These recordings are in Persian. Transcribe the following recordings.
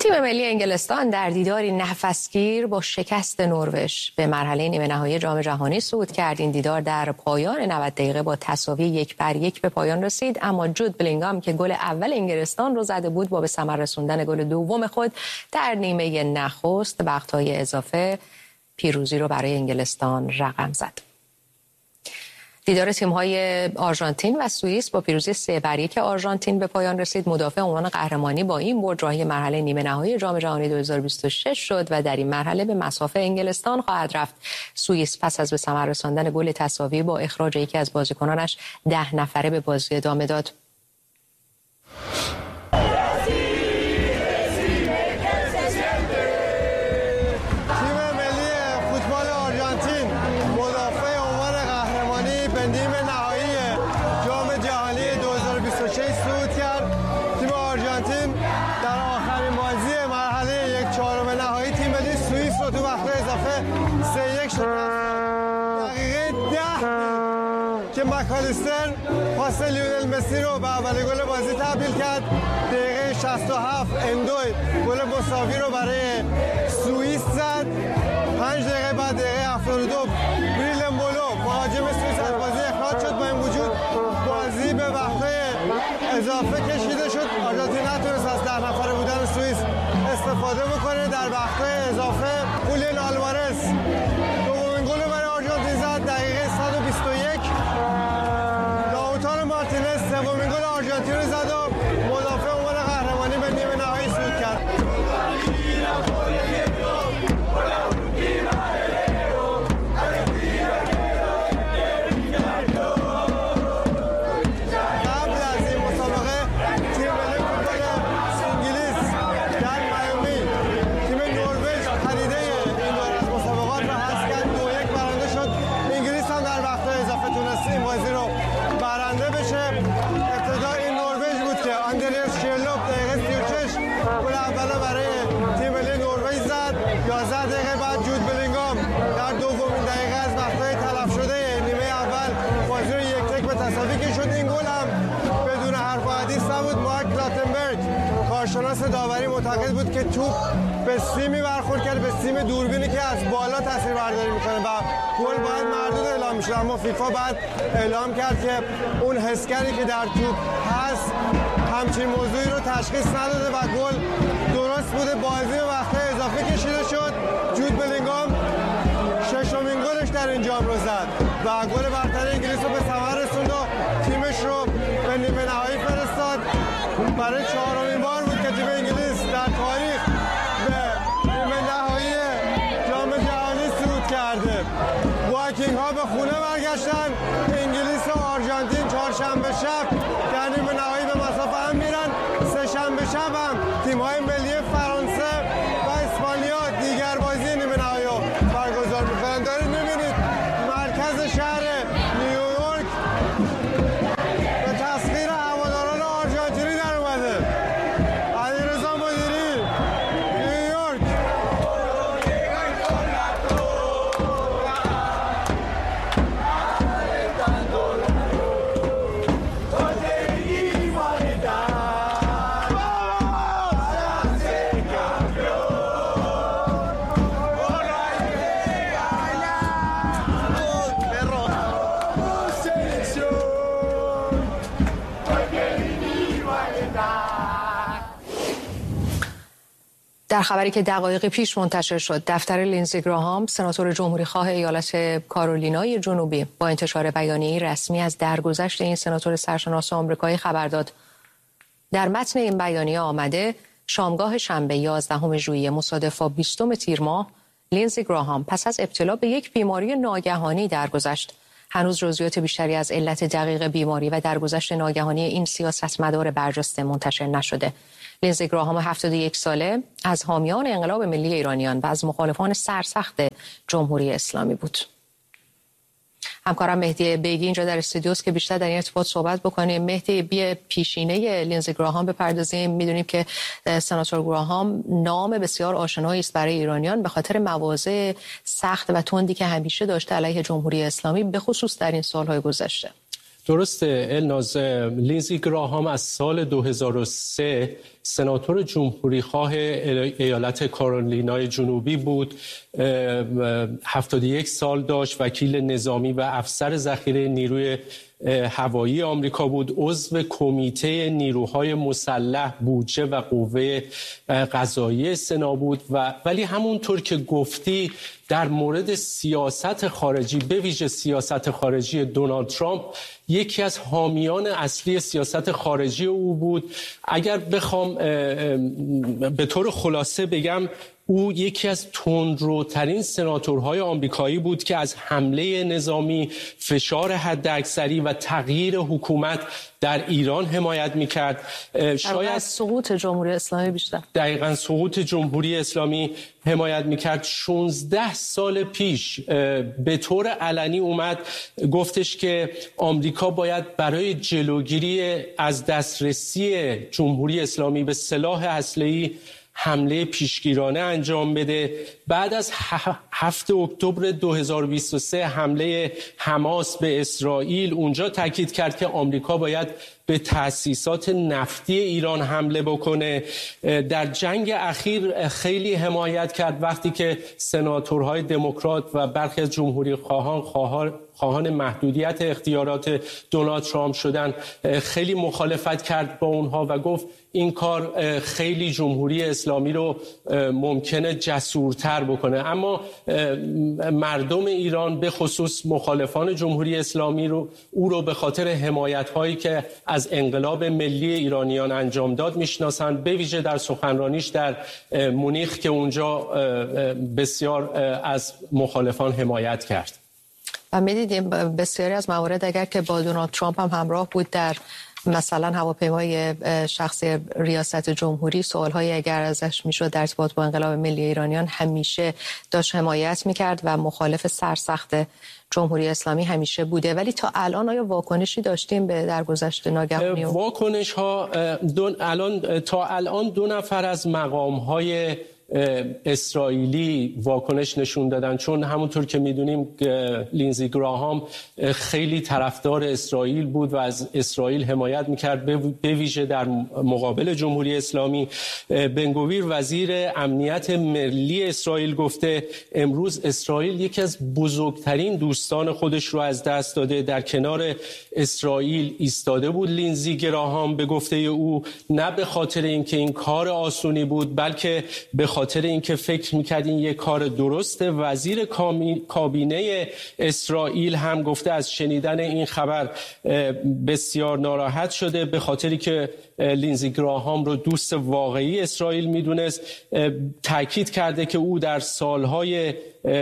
تیم ملی انگلستان در دیداری نفسگیر با شکست نروژ به مرحله نیمه نهایی جام جهانی صعود کرد. این دیدار در پایان 90 دقیقه با تساوی 1-1 به پایان رسید، اما جود بلینگهام که گل اول انگلستان رو زده بود با به ثمر رسوندن گل دوم خود در نیمه نخست وقت‌های اضافه پیروزی رو برای انگلستان رقم زد. دیدار تیم‌های آرژانتین و سوئیس با پیروزی 3-1 آرژانتین به پایان رسید. مدافع عنوان قهرمانی با این برد راهی مرحله نیمه نهایی جام جهانی 2026 شد و در این مرحله به مصاف انگلستان خواهد رفت. سوئیس پس از به ثمر رساندن گل تساوی با اخراج یکی از بازیکنانش 10 نفره به بازی ادامه داد. تو وقت اضافه 3-1 شد. دقیقه 10 که مکالیستر پاس لیونل مسی رو به اول گل بازی تبدیل کرد. دقیقه 67 اندوی گل مساوی رو برای سوئیس زد. 5 دقیقه بعد دقیقه 72 بریلن بولو مهاجم سوئیس از بازی اخراج شد. با این وجود بازی به وقت اضافه کشیده شد. آرژانتین نتونست از 10 نفره بودن سوئیس استفاده بکنه. در وقت اضافه خولیان آلوارز دومین گل برای آرژانتین زد. دقیقه 121 لاوتارو مارتینز سومین گل آرژانتین رو زد و مدافع عنوان قهرمانی به نیمه نهایی صعود کرد. کارشناس داوری معتقد بود که توپ به سیمی برخورد کرد، به سیم دوربینی که از بالا تصویر برداری میکنه و گل باید مردود اعلام میشه. اما فیفا بعد اعلام کرد که اون حسگری که در توپ هست همچین موضوعی رو تشخیص نداده و گل درست بوده. بازی به وقت اضافه کشیده شد. جود بلینگهام ششمین گلش در این جام رو زد و گل برتر انگلیس رو به ثمر رسوند و تیمش رو به نیمه نهایی فرستاد. برای 4مین بار بود که تیم انگلیس در تاریخ به نیمه نهایی جام جهانی صعود کرده. وایکینگ ها به خونه برگشتن. انگلیس و آرژانتین چهارشنبه شب در نیمه نهایی به مصاف هم میرن. سه‌شنبه شب هم تیم های ملی فرانسه و اسپانیا دیگر بازی نیمه نهایی رو برگزار میکنن. دارید میبینید مرکز شهر نیویورک به تسخیر هواداران آرژانتینی در اومده. علیرضا مدیری، نیویورک. در خبری که دقایق پیش منتشر شد، دفتر لینزی گراهام سناتور جمهوری خواه ایالت کارولینای جنوبی با انتشار بیانیه رسمی از درگذشت این سناتور سرشناس آمریکایی خبر داد. در متن این بیانیه آمده شامگاه شنبه 11 ژوئیه مصادف با 20 تیر ماه لینزی گراهام پس از ابتلا به یک بیماری ناگهانی درگذشت. هنوز جزئیات بیشتری از علت دقیق بیماری و درگذشت ناگهانی این سیاستمدار برجسته منتشر نشده. لینزی گراهام 71 ساله از حامیان انقلاب ملی ایرانیان و از مخالفان سرسخت جمهوری اسلامی بود. همکارم مهدی بیگی اینجا در استودیوست که بیشتر در این ارتباط صحبت بکنیم. مهدی، بی پیشینه لینزی گراهام بپردازیم. میدونیم که سناتور گراهام نام بسیار آشنایی است برای ایرانیان به خاطر مواضع سخت و تندی که همیشه داشته علیه جمهوری اسلامی، به خصوص در این سالهای گذشته. درسته الناز. لینزی گراهام از سال 2003 سناتور جمهوری خواه ایالت کارولینای جنوبی بود. 71 سال داشت، وکیل نظامی و افسر ذخیره نیروی هوایی آمریکا بود، عضو کمیته نیروهای مسلح، بودجه و قوه قضاییه سنا بود ولی همونطور که گفتی در مورد سیاست خارجی، به ویژه سیاست خارجی دونالد ترامپ، یکی از حامیان اصلی سیاست خارجی او بود. اگر بخوام به طور خلاصه بگم، او یکی از تندروترین سناتورهای آمریکایی بود که از حمله نظامی، فشار حداکثری و تغییر حکومت در ایران حمایت می‌کرد. شاید سقوط جمهوری اسلامی بیشتر. دقیقاً سقوط جمهوری اسلامی حمایت می‌کرد. 16 سال پیش به طور علنی اومد گفتش که آمریکا باید برای جلوگیری از دسترسی جمهوری اسلامی به سلاح هسته‌ای حمله پیشگیرانه انجام بده. بعد از 7 اکتبر 2023 حمله حماس به اسرائیل، اونجا تاکید کرد که آمریکا باید به تأسیسات نفتی ایران حمله بکنه. در جنگ اخیر خیلی حمایت کرد وقتی که سناتورهای دموکرات و برخی از جمهوری خواهان محدودیت اختیارات دونالد ترامپ شدن، خیلی مخالفت کرد با اونها و گفت این کار خیلی جمهوری اسلامی رو ممکنه جسورتر بکنه. اما مردم ایران به خصوص مخالفان جمهوری اسلامی او رو به خاطر حمایت‌هایی که از انقلاب ملی ایرانیان انجام داد میشناسند، به ویژه در سخنرانیش در مونیخ که اونجا بسیار از مخالفان حمایت کرد. و می‌دیدیم بسیاری از موارد اگر که با دونالد ترامپ هم همراه بود، در مثلا هواپیمای شخصی ریاست جمهوری، سوال‌های اگر ازش میشد در ارتباط با انقلاب ملی ایرانیان همیشه داشت حمایت میکرد و مخالف سرسخت جمهوری اسلامی همیشه بوده. ولی تا الان آیا واکنشی داشتیم به درگذشت ناگهانی؟ واکنش ها تا الان 2 نفر از مقام‌های اسرائیلی واکنش نشون دادن، چون همونطور که میدونیم لینزی گراهام خیلی طرفدار اسرائیل بود و از اسرائیل حمایت میکرد، به ویژه در مقابل جمهوری اسلامی. بنگویر وزیر امنیت ملی اسرائیل گفته امروز اسرائیل یکی از بزرگترین دوستان خودش رو از دست داده. در کنار اسرائیل ایستاده بود لینزی گراهام، به گفته او، نه به خاطر اینکه این کار آسونی بود، بلکه به خاطر اینکه فکر می‌کرد این یک کار درسته. وزیر کابینه اسرائیل هم گفته از شنیدن این خبر بسیار ناراحت شده، به خاطری که لینزی گراهام رو دوست واقعی اسرائیل میدونست. تاکید کرده که او در سالهای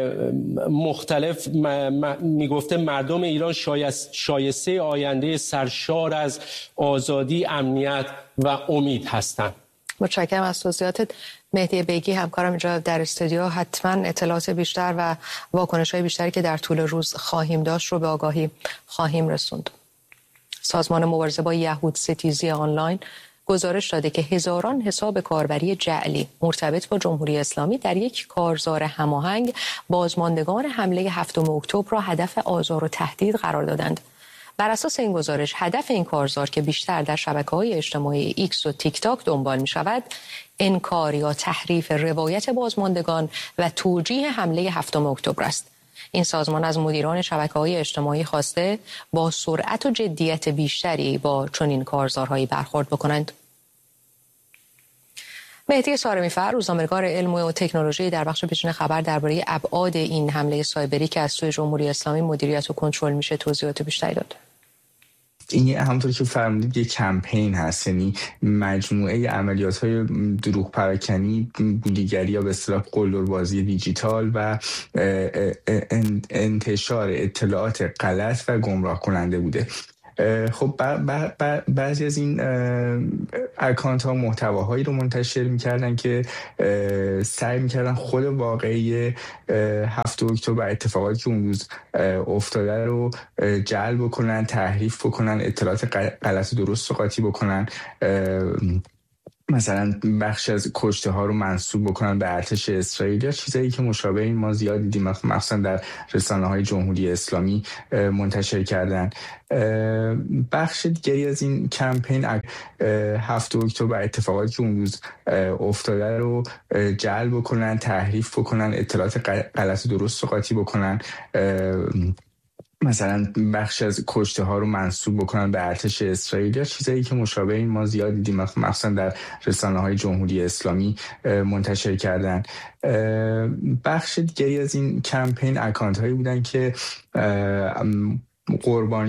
مختلف میگفته مردم ایران شایسته آینده سرشار از آزادی، امنیت و امید هستند. متشکرم از توضیحاتت. مهدی بیگی همکارم اینجا در استودیو حتما اطلاعات بیشتر و واکنش‌های بیشتری که در طول روز خواهیم داشت رو به آگاهی خواهیم رسوند. سازمان مبارزه با یهودستیزی آنلاین گزارش داده که هزاران حساب کاربری جعلی مرتبط با جمهوری اسلامی در یک کارزار هماهنگ بازماندگان حمله 7 اکتبر را هدف آزار و تهدید قرار دادند. بر اساس این گزارش هدف این کارزار که بیشتر در شبکه‌های اجتماعی ایکس و تیک تاک دنبال می‌شود، انکار یا تحریف روایت بازماندگان و توجیه حمله 7 اکتبر است. این سازمان از مدیران شبکه‌های اجتماعی خواسته با سرعت و جدیت بیشتری با چنین کارزارهایی برخورد بکنند. مهدی سارمی‌فر، روزنامه‌نگار علم و تکنولوژی، در بخش پیشین خبر درباره ابعاد این حمله سایبری که از سوی جمهوری اسلامی مدیریت و کنترل میشه توضیحات بیشتری داد. این همونطور که فرمودید یک کمپین هست، یعنی مجموعه عملیات‌های دروغ پراکنی، بولیگری یا به اصطلاح قلدربازی دیجیتال و انتشار اطلاعات غلط و گمراه کننده بوده. خب بعضی از این اکانت ها محتواهایی رو منتشر میکردن که سعی میکردن خود واقعی 7 اکتبر اتفاقاتی که اون روز افتاده رو جعل بکنن، تحریف بکنن، اطلاعات غلط و درست رو قاطی بکنن. مثلا بخش از کشته ها رو منسوب بکنن به ارتش اسرائیل یا چیزایی که مشابه این ما زیاد دیدیم، مخصوصا در رسانه‌های جمهوری اسلامی منتشر کردن. بخش دیگری از این کمپین 7 اکتبر اتفاقاتی که اون روز افتاده رو جلب بکنن، تحریف بکنن، اطلاعات غلط و درست رو قاطی بکنن، مثلا بخش از کشته ها رو منسوب بکنن به ارتش اسرائیل یا چیزایی که مشابه این ما زیاد دیدیم، مخصوصا در رسانه‌های جمهوری اسلامی منتشر کردن. بخش دیگری از این کمپین اکانت هایی بودن که قربانی